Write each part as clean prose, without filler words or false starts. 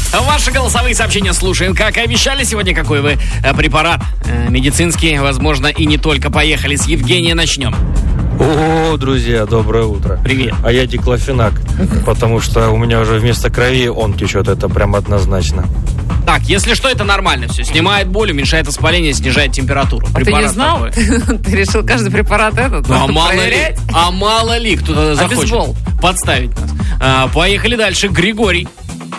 Ваши голосовые сообщения слушаем. Как и обещали, сегодня какой вы препарат медицинский, возможно, и не только. Поехали, с Евгения начнем. О, друзья, доброе утро. Привет. А я диклофенак, потому что у меня уже вместо крови он течет, это прям однозначно. Так, если что, это нормально все. Снимает боль, уменьшает воспаление, снижает температуру. А ты не знал? Ты решил каждый препарат этот проверять? Мало ли, кто-то захочет подставить нас. Поехали дальше. Григорий.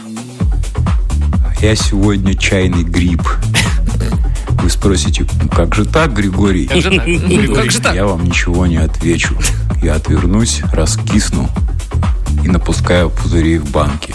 Я сегодня чайный гриб. Вы спросите, как же так, Григорий? Как же так? Как же так? Я вам ничего не отвечу. Я отвернусь, раскисну и напускаю пузыри в банке.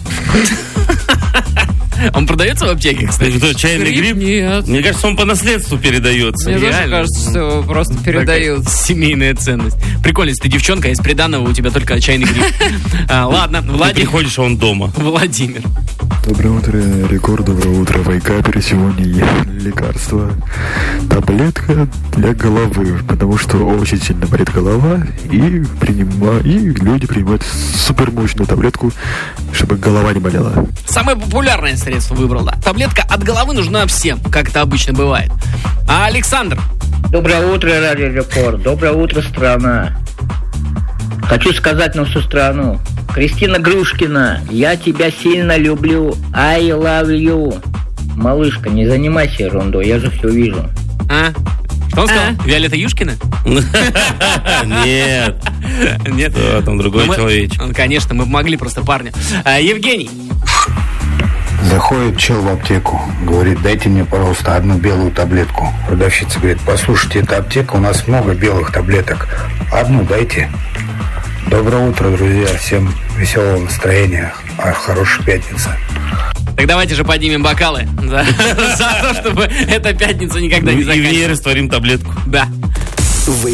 Он продается в аптеке, кстати? Что, чайный гриб? Нет. Мне кажется, он по наследству передается. Мне тоже кажется, что просто передают. Семейная ценность. Прикольно, если ты девчонка, а из приданого у тебя только чайный гриб. Ладно, Ты Владимир. приходишь, а он дома. Владимир. Доброе утро, Рекорд, доброе утро, Вайкаперы. Сегодня лекарство, таблетка для головы, потому что очень сильно болит голова, и люди принимают супермощную таблетку, чтобы голова не болела. Самое популярное средство выбрал, да. Таблетка от головы нужна всем, как это обычно бывает. А Александр? Доброе утро, Радио Рекорд. Доброе утро, страна. Хочу сказать на всю страну. Кристина Грушкина, я тебя сильно люблю. I love you. Малышка, не занимайся ерундой, я же все вижу. Что он сказал? Виолетта Юшкина? Нет. Нет. Да, там другой человечек. Конечно, мы помогли просто парню. Евгений. Заходит чел в аптеку, говорит, дайте мне, пожалуйста, одну белую таблетку. Продавщица говорит, послушайте, это аптека, у нас много белых таблеток. Одну дайте. Доброе утро, друзья. Всем веселого настроения. Хорошей пятницы. Так давайте же поднимем бокалы за то, чтобы эта пятница никогда не заканчивалась. И в ней растворим таблетку. Да.